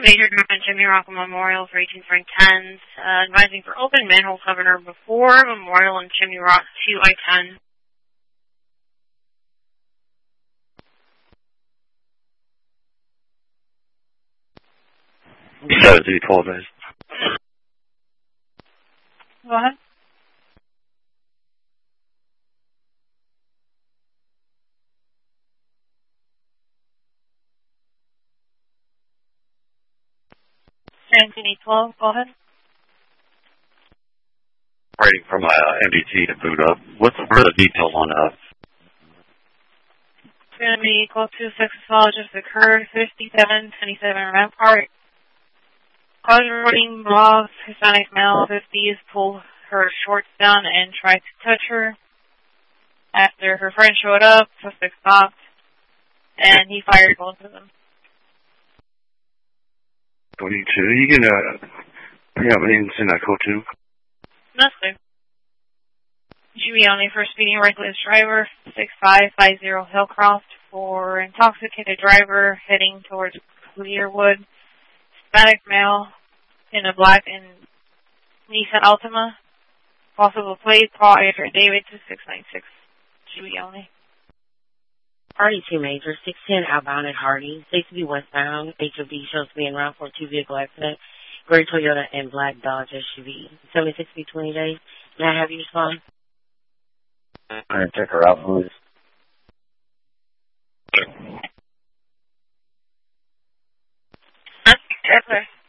major drop in Jimmy Rockland Memorial for 18 Frank 10s, advising for open manhole cover before Memorial and Jimmy Rock 2 I-10. That was the 12 days. Go ahead. Anthony 12, go ahead. Waiting for my MDT to boot up. What are the details on that? It's going to be equal to successful just occurred, 5727 Rampart. Cause running off, Hispanic male, 50s, pulled her shorts down and tried to touch her. After her friend showed up, suspect stopped, and he fired both of them. 22, you can, bring up names in that code too? That's clear. Should be only for speeding reckless driver, 6550 Hillcroft, for intoxicated driver heading towards Clearwood. Hispanic male in a black and Nissan Altima. Possible plate, Paul Adrian David 2696. Should be only. Hardy 2 Major, 610 outbound at Hardy, 6B westbound, HOV shows to be en route for a 2-vehicle accident, gray Toyota and black Dodge SUV. 76B 20 days. May I have you respond? I'm going to check her out, please. That's okay.